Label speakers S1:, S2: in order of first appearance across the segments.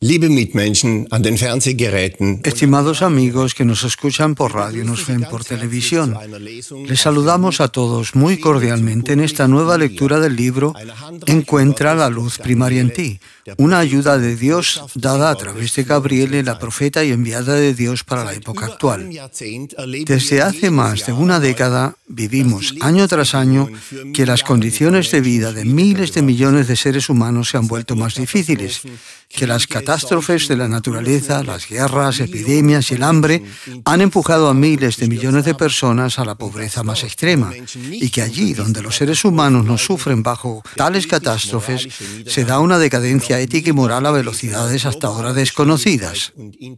S1: Liebe Mitmenschen an den Fernsehgeräten.
S2: Estimados amigos que nos escuchan por radio y nos ven por televisión, les saludamos a todos muy cordialmente en esta nueva lectura del libro Encuentra la luz primaria en ti, una ayuda de Dios dada a través de Gabriele, la profeta y enviada de Dios para la época actual. Desde hace más de una década vivimos año tras año que las condiciones de vida de miles de millones de seres humanos se han vuelto más difíciles, que las catástrofes de la naturaleza, las guerras, epidemias y el hambre han empujado a miles de millones de personas a la pobreza más extrema, y que allí donde los seres humanos no sufren bajo tales catástrofes, se da una decadencia ética y moral a velocidades hasta ahora desconocidas.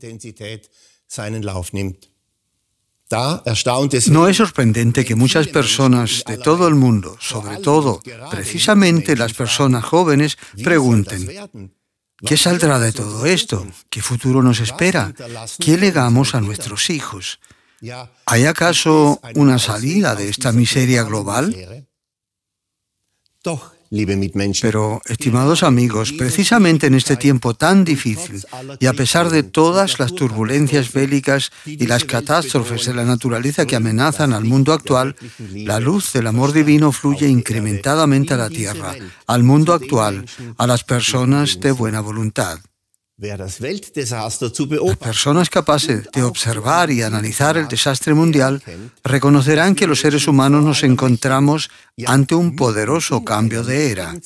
S2: No es sorprendente que muchas personas de todo el mundo, sobre todo precisamente las personas jóvenes, pregunten: ¿qué saldrá de todo esto? ¿Qué futuro nos espera? ¿Qué legamos a nuestros hijos? ¿Hay acaso una salida de esta miseria global? Pero, estimados amigos, precisamente en este tiempo tan difícil y a pesar de todas las turbulencias bélicas y las catástrofes de la naturaleza que amenazan al mundo actual, la luz del amor divino fluye incrementadamente a la tierra, al mundo actual, a las personas de buena voluntad. Las personas capaces de observar y analizar el desastre mundial reconocerán que los seres humanos nos encontramos ante un poderoso cambio de era.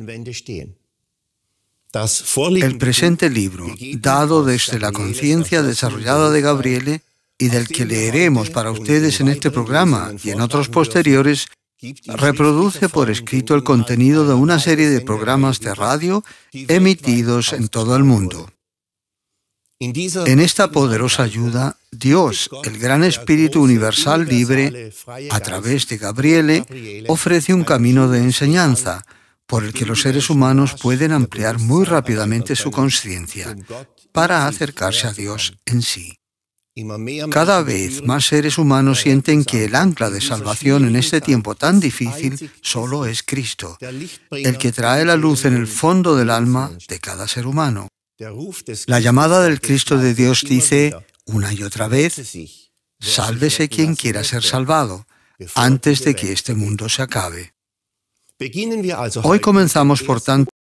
S2: El presente libro, dado desde la conciencia desarrollada de Gabriele y del que leeremos para ustedes en este programa y en otros posteriores, reproduce por escrito el contenido de una serie de programas de radio emitidos en todo el mundo. En esta poderosa ayuda, Dios, el gran Espíritu Universal Libre, a través de Gabriele, ofrece un camino de enseñanza por el que los seres humanos pueden ampliar muy rápidamente su conciencia para acercarse a Dios en sí. Cada vez más seres humanos sienten que el ancla de salvación en este tiempo tan difícil solo es Cristo, el que trae la luz en el fondo del alma de cada ser humano. La llamada del Cristo de Dios dice una y otra vez: sálvese quien quiera ser salvado, antes de que este mundo se acabe. Hoy comenzamos, por tanto,